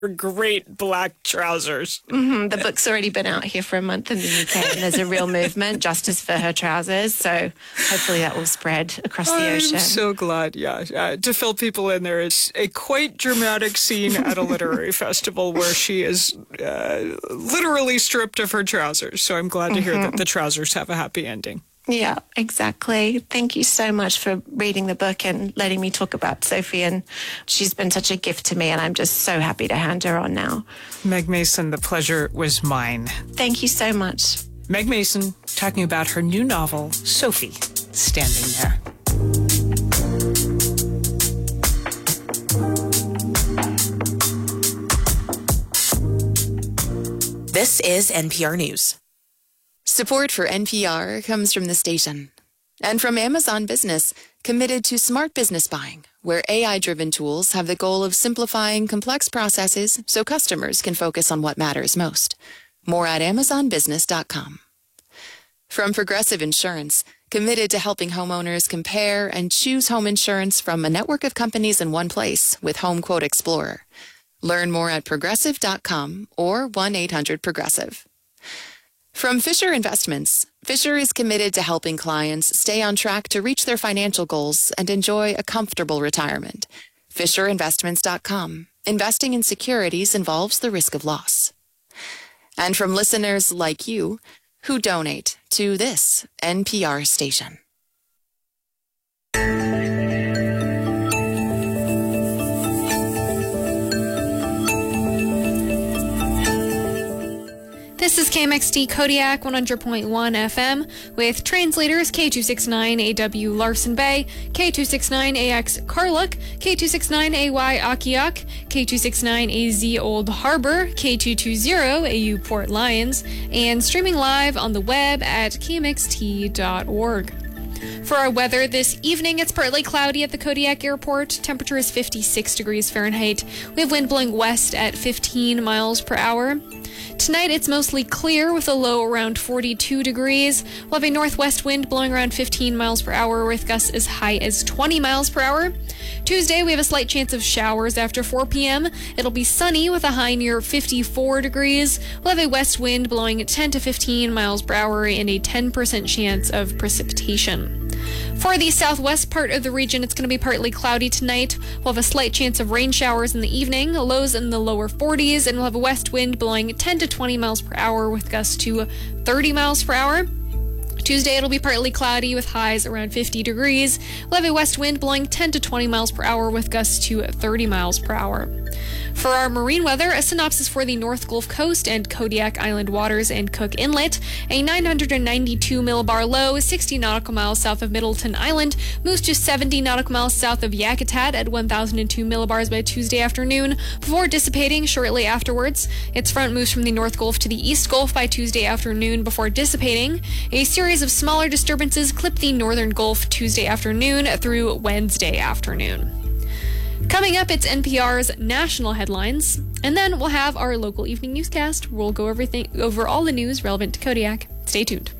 great black trousers. The book's already been out here for a month in the UK, and there's a real movement, justice for her trousers. So hopefully that will spread across the ocean. I'm so glad, to fill people in. There is a quite dramatic scene at a literary festival where she is literally stripped of her trousers. So I'm glad to hear that the trousers have a happy ending. Yeah, exactly. Thank you so much for reading the book and letting me talk about Sophie. And she's been such a gift to me, and I'm just so happy to hand her on now. Meg Mason, the pleasure was mine. Thank you so much. Meg Mason talking about her new novel, Sophie, Standing There. This is NPR News. Support for NPR comes from the station and from Amazon Business, committed to smart business buying, where AI-driven tools have the goal of simplifying complex processes so customers can focus on what matters most. More at amazonbusiness.com. From Progressive Insurance, committed to helping homeowners compare and choose home insurance from a network of companies in one place with Home Quote Explorer. Learn more at progressive.com or 1-800-PROGRESSIVE. From Fisher Investments, Fisher is committed to helping clients stay on track to reach their financial goals and enjoy a comfortable retirement. FisherInvestments.com. Investing in securities involves the risk of loss. And from listeners like you who donate to this NPR station. This is KMXT Kodiak 100.1 FM with translators K269AW Larson Bay, K269AX Karluk, K269AY Akiak, K269AZ Old Harbor, K220AU Port Lions, and streaming live on the web at kmxt.org. For our weather this evening, it's partly cloudy at the Kodiak Airport. Temperature is 56 degrees Fahrenheit. We have wind blowing west at 15 miles per hour. Tonight, it's mostly clear with a low around 42 degrees. We'll have a northwest wind blowing around 15 miles per hour with gusts as high as 20 miles per hour. Tuesday, we have a slight chance of showers after 4 p.m. It'll be sunny with a high near 54 degrees. We'll have a west wind blowing 10 to 15 miles per hour and a 10% chance of precipitation. For the southwest part of the region, it's going to be partly cloudy tonight. We'll have a slight chance of rain showers in the evening, lows in the lower 40s, and we'll have a west wind blowing 10 to 20 miles per hour with gusts to 30 miles per hour. Tuesday, it'll be partly cloudy with highs around 50 degrees. We'll have a west wind blowing 10 to 20 miles per hour with gusts to 30 miles per hour. For our marine weather, a synopsis for the North Gulf Coast and Kodiak Island waters and Cook Inlet. A 992 millibar low, 60 nautical miles south of Middleton Island, moves to 70 nautical miles south of Yakutat at 1,002 millibars by Tuesday afternoon, before dissipating shortly afterwards. Its front moves from the North Gulf to the East Gulf by Tuesday afternoon before dissipating. A series of smaller disturbances clip the Northern Gulf Tuesday afternoon through Wednesday afternoon. Coming up, it's NPR's national headlines, and then we'll have our local evening newscast. We'll go over all the news relevant to Kodiak. Stay tuned.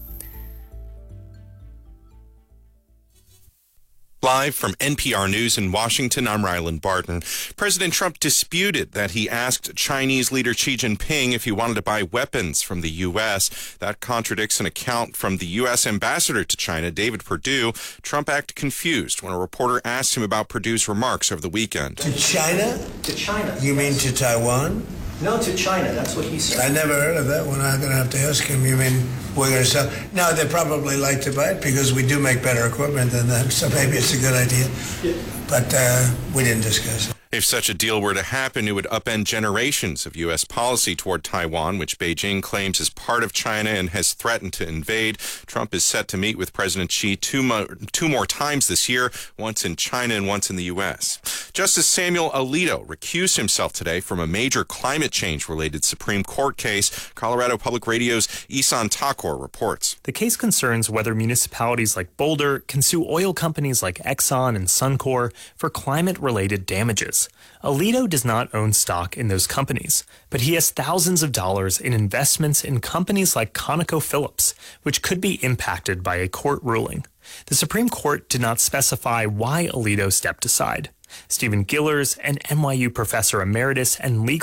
Live from NPR News in Washington, I'm Ryland Barton. President Trump disputed that he asked Chinese leader Xi Jinping if he wanted to buy weapons from the U.S. That contradicts an account from the U.S. ambassador to China, David Perdue. Trump acted confused when a reporter asked him about Perdue's remarks over the weekend. To China? To China. You mean to Taiwan? No, to China. That's what he said. I never heard of that one. I'm going to have to ask him. You mean we're going to sell? No, they probably like to buy it because we do make better equipment than them, so maybe it's a good idea. Yeah. But we didn't discuss it. If such a deal were to happen, it would upend generations of U.S. policy toward Taiwan, which Beijing claims is part of China and has threatened to invade. Trump is set to meet with President Xi two more times this year, once in China and once in the U.S. Justice Samuel Alito recused himself today from a major climate change-related Supreme Court case. Colorado Public Radio's Isan Takor reports. The case concerns whether municipalities like Boulder can sue oil companies like Exxon and Suncor for climate-related damages. Alito does not own stock in those companies, but he has thousands of dollars in investments in companies like ConocoPhillips, which could be impacted by a court ruling. The Supreme Court did not specify why Alito stepped aside. Stephen Gillers, an NYU professor emeritus and legal